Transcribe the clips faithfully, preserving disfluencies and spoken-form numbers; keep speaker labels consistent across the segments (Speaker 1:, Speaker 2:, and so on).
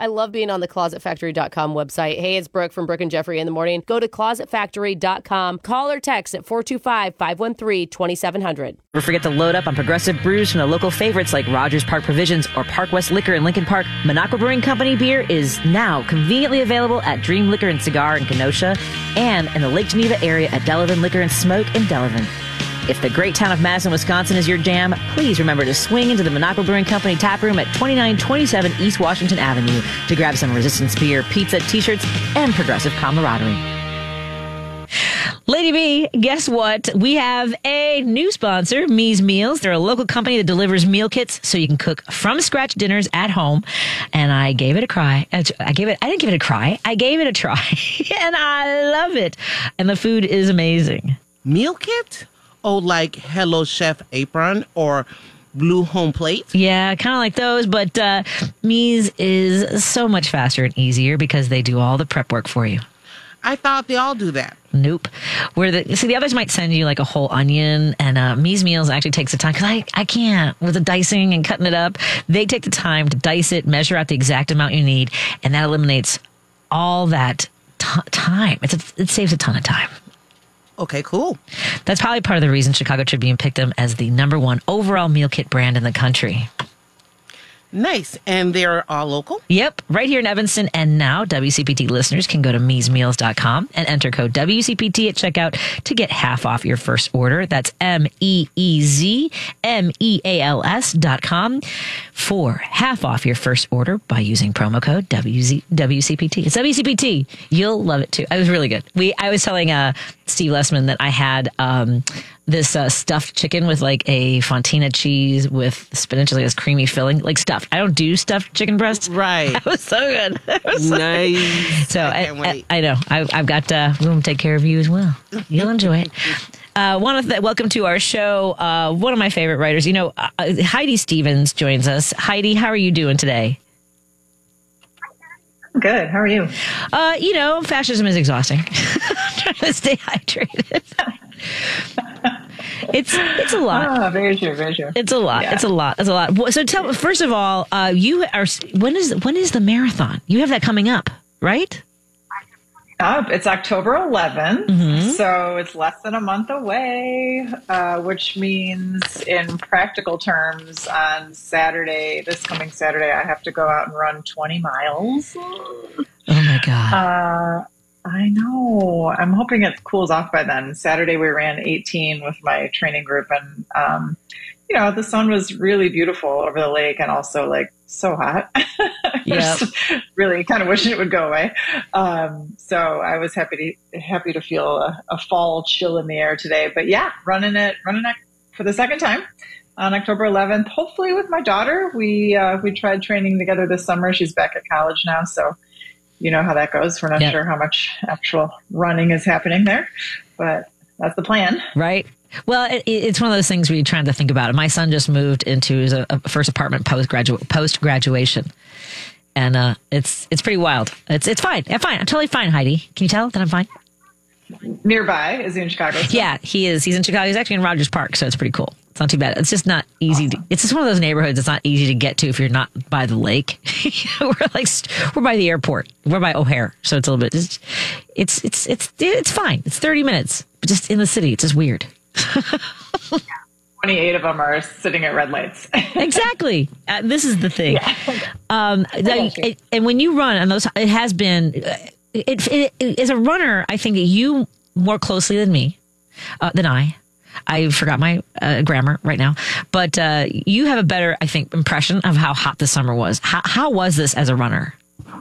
Speaker 1: I love being on the closet factory dot com website. Hey, it's Brooke from Brooke and Jeffrey in the morning. Go to closet factory dot com. Call or text at four two five, five one three, two seven zero zero.
Speaker 2: Never forget to load up on Progressive brews from the local favorites like Rogers Park Provisions or Park West Liquor in Lincoln Park. Minocqua Brewing Company beer is now conveniently available at Dream Liquor and Cigar in Kenosha and in the Lake Geneva area at Delavan Liquor and Smoke in Delavan. If the great town of Madison, Wisconsin is your jam, please remember to swing into the Minocqua Brewing Company tap room at twenty-nine twenty-seven East Washington Avenue to grab some Resistance beer, pizza, t-shirts, and progressive camaraderie.
Speaker 3: Lady B, guess what? We have a new sponsor, Me's Meals. They're a local company that delivers meal kits so you can cook from scratch dinners at home. And I gave it a cry. I gave it, I didn't give it a cry. I gave it a try. And I love it. And the food is amazing.
Speaker 4: Meal kit? Oh, like Hello Chef Apron or Blue Home Plate?
Speaker 3: Yeah, kind of like those, but uh, Me's is so much faster and easier because they do all the prep work for you.
Speaker 4: I thought they all do that.
Speaker 3: Nope. Where the see the others might send you like a whole onion, and uh, Me's Meals actually takes the time because I I can't with the dicing and cutting it up. They take the time to dice it, measure out the exact amount you need, and that eliminates all that t- time. It's a, it saves a ton of time.
Speaker 4: Okay, cool.
Speaker 3: That's probably part of the reason Chicago Tribune picked them as the number one overall meal kit brand in the country.
Speaker 4: Nice. And they're all local?
Speaker 3: Yep. Right here in Evanston. And now W C P T listeners can go to mees meals dot com and enter code W C P T at checkout to get half off your first order. That's M E E Z M E A L S dot com for half off your first order by using promo code W C P T. It's W C P T. You'll love it too. It was really good. We I was telling uh, Steve Lessman that I had um, this uh, stuffed chicken with like a fontina cheese with spinach, like this creamy filling, like stuffed. I don't do stuffed chicken breasts.
Speaker 4: Right.
Speaker 3: That was so good. Was
Speaker 4: nice.
Speaker 3: So, so
Speaker 4: I,
Speaker 3: I,
Speaker 4: can't wait.
Speaker 3: I, I know. I, I've got uh, room to take care of you as well. You'll enjoy it. Uh, one of the, welcome to our show. Uh, one of my favorite writers. You know, uh, Heidi Stevens joins us. Heidi, how are you doing today?
Speaker 5: Good. How are you?
Speaker 3: Uh, you know, fascism is exhausting. Trying to stay hydrated. It's it's a lot.
Speaker 5: Ah, very true, very true.
Speaker 3: It's a lot.
Speaker 5: Yeah.
Speaker 3: It's a lot. It's a lot. So tell first of all, uh, you are when is when is the marathon? You have that coming up, right?
Speaker 5: Up. It's October eleventh,
Speaker 3: Mm-hmm.
Speaker 5: so it's less than a month away, uh, which means in practical terms on Saturday, this coming Saturday, I have to go out and run twenty miles.
Speaker 3: Oh my God.
Speaker 5: Uh, I know. I'm hoping it cools off by then. Saturday we ran eighteen with my training group, and um, you know, the sun was really beautiful over the lake and also like so hot.
Speaker 3: Yeah.
Speaker 5: Really kind of wishing it would go away. Um, so I was happy to happy to feel a, a fall chill in the air today. But yeah, running it running it for the second time on October eleventh, hopefully with my daughter. We uh, we tried training together this summer. She's back at college now, so you know how that goes. We're not
Speaker 3: Yep.
Speaker 5: sure how much actual running is happening there, but that's the plan.
Speaker 3: Right. Well, it, it's one of those things where you're trying to think about it. My son just moved into his uh, first apartment post graduate post graduation, and uh, it's it's pretty wild. It's it's fine. I'm fine. I'm totally fine, Heidi. Can you tell that I'm fine?
Speaker 5: Nearby, is he in Chicago? still?
Speaker 3: Yeah, he is. He's in Chicago. He's actually in Rogers Park, so it's pretty cool. It's not too bad. It's just not easy. To, it's just one of those neighborhoods that's not easy to get to if you're not by the lake. we're like we're by the airport. We're by O'Hare, so it's a little bit. It's it's it's it's, it's fine. It's thirty minutes, but just in the city. It's just weird.
Speaker 5: twenty-eight of them are sitting at red lights.
Speaker 3: Exactly. Uh, this is the thing.
Speaker 5: Yeah.
Speaker 3: Um, the, it, and when you run, and those, it has been. It, it, it as a runner, I think you more closely than me, uh, than I. I forgot my uh, grammar right now, but uh, you have a better, I think, impression of how hot the summer was. How, how was this as a runner?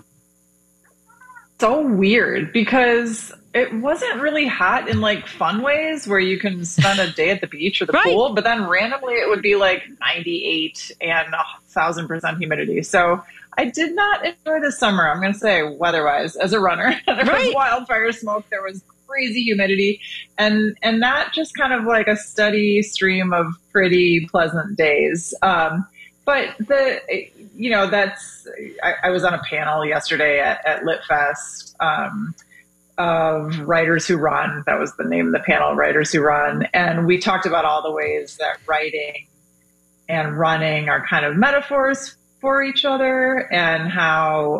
Speaker 5: So weird because it wasn't really hot in like fun ways where you can spend a day at the beach or the
Speaker 3: Right.
Speaker 5: pool, but then randomly it would be like ninety-eight and a thousand percent humidity. So I did not enjoy the summer, I'm going to say weather-wise, as a runner. There
Speaker 3: Right.
Speaker 5: was wildfire smoke. There was crazy humidity and and not just kind of like a steady stream of pretty pleasant days. Um, but the you know that's I, I was on a panel yesterday at, at LitFest um, of Writers Who Run. That was the name of the panel, Writers Who Run, and we talked about all the ways that writing and running are kind of metaphors for each other and how